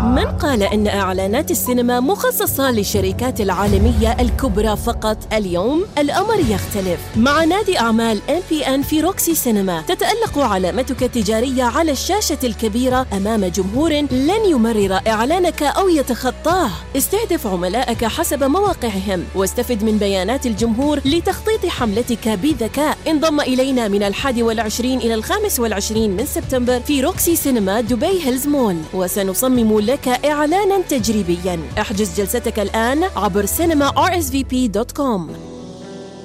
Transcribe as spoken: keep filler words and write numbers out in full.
من قال إن إعلانات السينما مخصصة للشركات العالمية الكبرى فقط؟ اليوم الأمر يختلف. مع نادي أعمال إم بي إن في روكسي سينما تتألق علامتك التجارية على الشاشة الكبيرة أمام جمهور لن يمرر إعلانك أو يتخطاه. استهدف عملائك حسب مواقعهم واستفد من بيانات الجمهور لتخطيط حملتك بذكاء. انضم إلينا من الحادي والعشرين إلى الخامس والعشرين من سبتمبر في روكسي سينما دبي هيلز مول، وسنصمم لك إعلانا تجريبيا. احجز جلستك الآن عبر سينما آر إس في بي دوت كوم.